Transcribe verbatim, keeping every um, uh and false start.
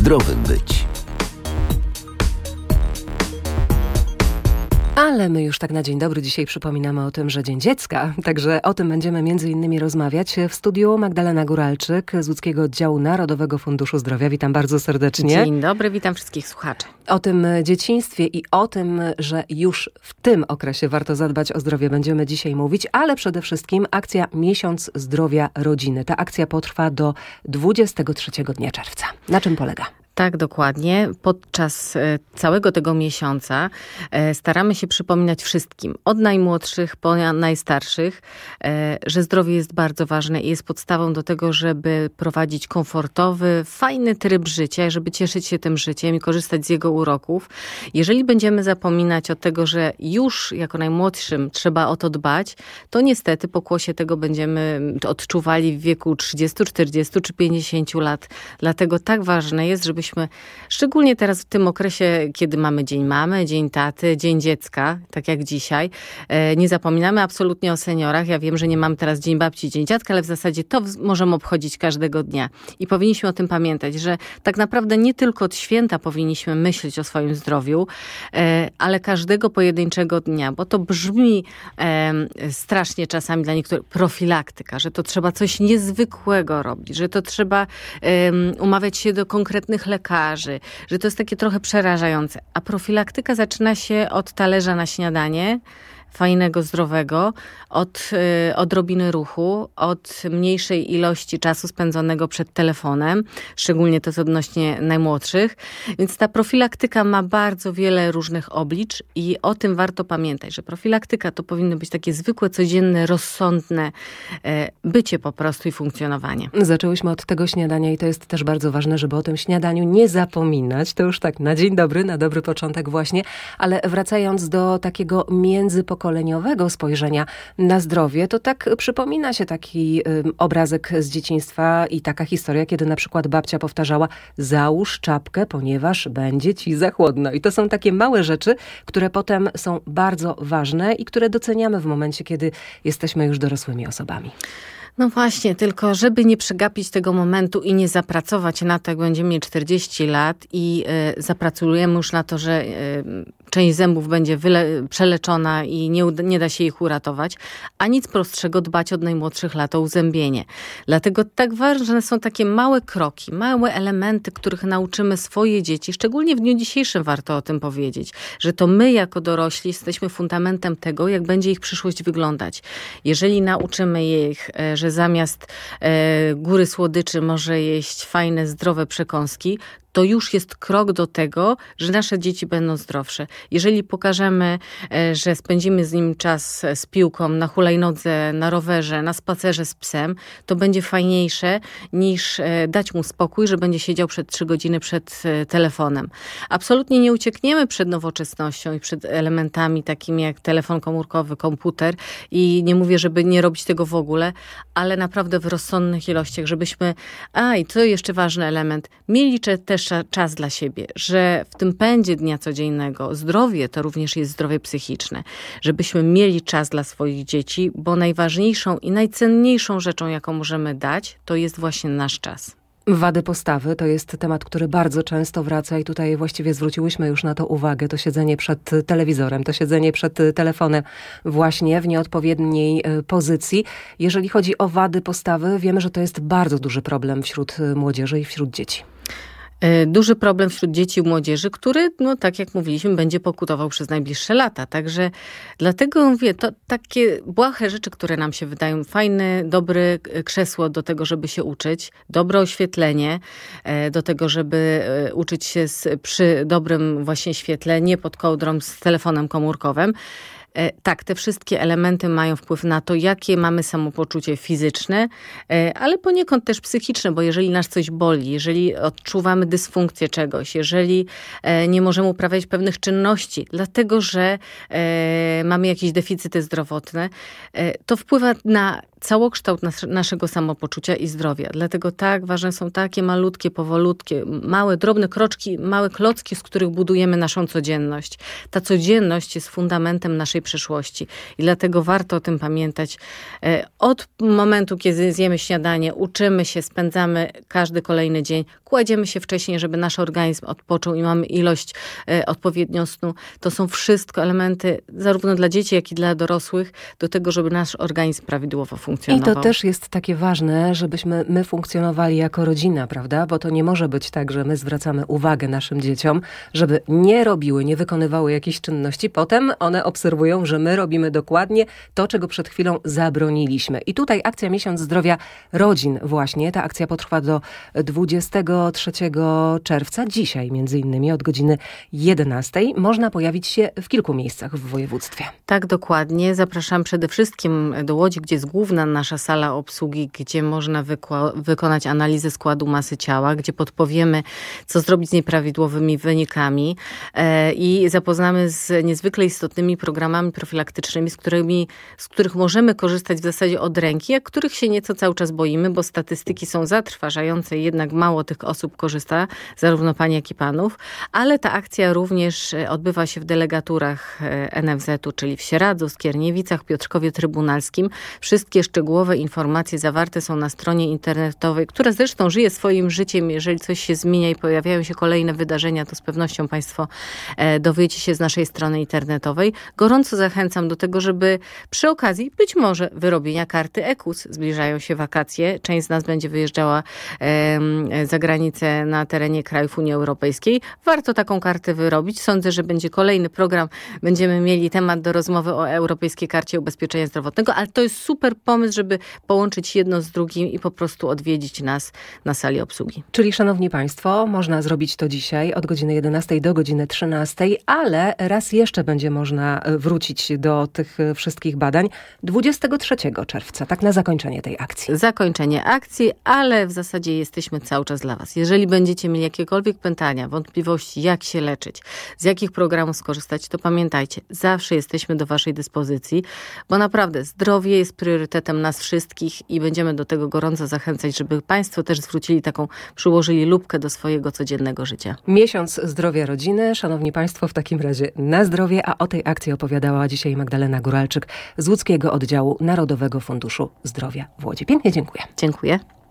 zdrowym być. Ale my już tak na dzień dobry dzisiaj przypominamy o tym, że Dzień Dziecka. Także o tym będziemy między innymi rozmawiać. W studiu Magdalena Góralczyk z Łódzkiego Oddziału Narodowego Funduszu Zdrowia. Witam bardzo serdecznie. Dzień dobry, witam wszystkich słuchaczy. O tym dzieciństwie i o tym, że już w tym okresie warto zadbać o zdrowie, będziemy dzisiaj mówić, ale przede wszystkim akcja Miesiąc Zdrowia Rodziny. Ta akcja potrwa do dwudziestego trzeciego dnia czerwca. Na czym polega? Tak, dokładnie. Podczas całego tego miesiąca staramy się przypominać wszystkim, od najmłodszych po najstarszych, że zdrowie jest bardzo ważne i jest podstawą do tego, żeby prowadzić komfortowy, fajny tryb życia, żeby cieszyć się tym życiem i korzystać z jego uroków. Jeżeli będziemy zapominać od tego, że już jako najmłodszym trzeba o to dbać, to niestety pokłosie tego będziemy odczuwali w wieku trzydziestu, czterdziestu czy pięćdziesięciu lat. Dlatego tak ważne jest, żeby szczególnie teraz w tym okresie, kiedy mamy Dzień Mamy, Dzień Taty, Dzień Dziecka, tak jak dzisiaj, nie zapominamy absolutnie o seniorach. Ja wiem, że nie mamy teraz Dzień Babci, Dzień Dziadka, ale w zasadzie to możemy obchodzić każdego dnia. I powinniśmy o tym pamiętać, że tak naprawdę nie tylko od święta powinniśmy myśleć o swoim zdrowiu, ale każdego pojedynczego dnia, bo to brzmi strasznie czasami dla niektórych profilaktyka, że to trzeba coś niezwykłego robić, że to trzeba umawiać się do konkretnych lekarzy, lekarzy, że to jest takie trochę przerażające. A profilaktyka zaczyna się od talerza na śniadanie, fajnego, zdrowego, od y, odrobiny ruchu, od mniejszej ilości czasu spędzonego przed telefonem, szczególnie to jest odnośnie najmłodszych. Więc ta profilaktyka ma bardzo wiele różnych oblicz i o tym warto pamiętać, że profilaktyka to powinno być takie zwykłe, codzienne, rozsądne y, bycie po prostu i funkcjonowanie. Zaczęłyśmy od tego śniadania i to jest też bardzo ważne, żeby o tym śniadaniu nie zapominać. To już tak na dzień dobry, na dobry początek właśnie, ale wracając do takiego międzypokoleniowego pokoleniowego spojrzenia na zdrowie, to tak przypomina się taki y, obrazek z dzieciństwa i taka historia, kiedy na przykład babcia powtarzała: załóż czapkę, ponieważ będzie ci za chłodno. I to są takie małe rzeczy, które potem są bardzo ważne i które doceniamy w momencie, kiedy jesteśmy już dorosłymi osobami. No właśnie, tylko żeby nie przegapić tego momentu i nie zapracować na to, jak będziemy mieli czterdzieści lat i y, zapracujemy już na to, że y, część zębów będzie wyle- przeleczona i nie, uda- nie da się ich uratować, a nic prostszego dbać od najmłodszych lat o uzębienie. Dlatego tak ważne są takie małe kroki, małe elementy, których nauczymy swoje dzieci. Szczególnie w dniu dzisiejszym warto o tym powiedzieć, że to my jako dorośli jesteśmy fundamentem tego, jak będzie ich przyszłość wyglądać. Jeżeli nauczymy ich, że że zamiast e, góry słodyczy może jeść fajne, zdrowe przekąski, to już jest krok do tego, że nasze dzieci będą zdrowsze. Jeżeli pokażemy, że spędzimy z nim czas z piłką, na hulajnodze, na rowerze, na spacerze z psem, to będzie fajniejsze niż dać mu spokój, że będzie siedział przed trzy godziny przed telefonem. Absolutnie nie uciekniemy przed nowoczesnością i przed elementami takimi jak telefon komórkowy, komputer i nie mówię, żeby nie robić tego w ogóle, ale naprawdę w rozsądnych ilościach, żebyśmy, a i to jeszcze ważny element, mieli też czas dla siebie, że w tym pędzie dnia codziennego zdrowie to również jest zdrowie psychiczne, żebyśmy mieli czas dla swoich dzieci, bo najważniejszą i najcenniejszą rzeczą, jaką możemy dać, to jest właśnie nasz czas. Wady postawy to jest temat, który bardzo często wraca i tutaj właściwie zwróciłyśmy już na to uwagę. To siedzenie przed telewizorem, to siedzenie przed telefonem właśnie w nieodpowiedniej pozycji. Jeżeli chodzi o wady postawy, wiemy, że to jest bardzo duży problem wśród młodzieży i wśród dzieci. Duży problem wśród dzieci i młodzieży, który, no tak jak mówiliśmy, będzie pokutował przez najbliższe lata. Także dlatego mówię, to takie błahe rzeczy, które nam się wydają, fajne, dobre krzesło do tego, żeby się uczyć, dobre oświetlenie do tego, żeby uczyć się z, przy dobrym właśnie świetle, nie pod kołdrą z telefonem komórkowym. Tak, te wszystkie elementy mają wpływ na to, jakie mamy samopoczucie fizyczne, ale poniekąd też psychiczne, bo jeżeli nas coś boli, jeżeli odczuwamy dysfunkcję czegoś, jeżeli nie możemy uprawiać pewnych czynności, dlatego że mamy jakieś deficyty zdrowotne, to wpływa na całokształt nas, naszego samopoczucia i zdrowia. Dlatego tak ważne są takie malutkie, powolutkie, małe, drobne kroczki, małe klocki, z których budujemy naszą codzienność. Ta codzienność jest fundamentem naszej przyszłości i dlatego warto o tym pamiętać. Od momentu, kiedy zjemy śniadanie, uczymy się, spędzamy każdy kolejny dzień, kładziemy się wcześniej, żeby nasz organizm odpoczął i mamy ilość odpowiednią snu. To są wszystko elementy zarówno dla dzieci, jak i dla dorosłych do tego, żeby nasz organizm prawidłowo funkcjonował. I to też jest takie ważne, żebyśmy my funkcjonowali jako rodzina, prawda? Bo to nie może być tak, że my zwracamy uwagę naszym dzieciom, żeby nie robiły, nie wykonywały jakichś czynności. Potem one obserwują, że my robimy dokładnie to, czego przed chwilą zabroniliśmy. I tutaj akcja Miesiąc Zdrowia Rodzin właśnie. Ta akcja potrwa do dwudziestego trzeciego czerwca. Dzisiaj między innymi od godziny jedenastej. Można pojawić się w kilku miejscach w województwie. Tak, dokładnie. Zapraszam przede wszystkim do Łodzi, gdzie jest główna nasza sala obsługi, gdzie można wykła- wykonać analizę składu masy ciała, gdzie podpowiemy, co zrobić z nieprawidłowymi wynikami e, i zapoznamy z niezwykle istotnymi programami profilaktycznymi, z którymi, z których możemy korzystać w zasadzie od ręki, a których się nieco cały czas boimy, bo statystyki są zatrważające i jednak mało tych osób korzysta, zarówno pań, jak i panów, ale ta akcja również odbywa się w delegaturach N F Z-u, czyli w Sieradzu, Skierniewicach, Piotrkowie Trybunalskim. Wszystkie szczegółowe informacje zawarte są na stronie internetowej, która zresztą żyje swoim życiem. Jeżeli coś się zmienia i pojawiają się kolejne wydarzenia, to z pewnością Państwo dowiecie się z naszej strony internetowej. Gorąco zachęcam do tego, żeby przy okazji być może wyrobienia karty E K U S. Zbliżają się wakacje. Część z nas będzie wyjeżdżała e, za granicę na terenie krajów Unii Europejskiej. Warto taką kartę wyrobić. Sądzę, że będzie kolejny program. Będziemy mieli temat do rozmowy o Europejskiej Karcie Ubezpieczenia Zdrowotnego, ale to jest super pomysł, żeby połączyć jedno z drugim i po prostu odwiedzić nas na sali obsługi. Czyli, szanowni państwo, można zrobić to dzisiaj od godziny jedenastej do godziny trzynastej, ale raz jeszcze będzie można wrócić do tych wszystkich badań dwudziestego trzeciego czerwca, tak na zakończenie tej akcji. Zakończenie akcji, ale w zasadzie jesteśmy cały czas dla Was. Jeżeli będziecie mieli jakiekolwiek pytania, wątpliwości, jak się leczyć, z jakich programów skorzystać, to pamiętajcie, zawsze jesteśmy do Waszej dyspozycji, bo naprawdę zdrowie jest priorytetem nas wszystkich i będziemy do tego gorąco zachęcać, żeby Państwo też zwrócili taką, przyłożyli lupkę do swojego codziennego życia. Miesiąc Zdrowia Rodziny. Szanowni Państwo, w takim razie na zdrowie, a o tej akcji opowiadała dzisiaj Magdalena Góralczyk z łódzkiego oddziału Narodowego Funduszu Zdrowia w Łodzi. Pięknie dziękuję. Dziękuję.